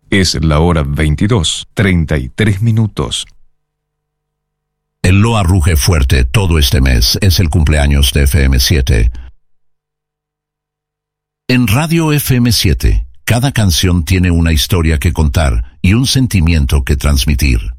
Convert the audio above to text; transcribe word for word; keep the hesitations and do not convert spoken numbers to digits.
Es la hora veintidós, treinta y tres minutos. El Loa ruge fuerte todo este mes. Es el cumpleaños de F M siete. En Radio F M siete, cada canción tiene una historia que contar y un sentimiento que transmitir.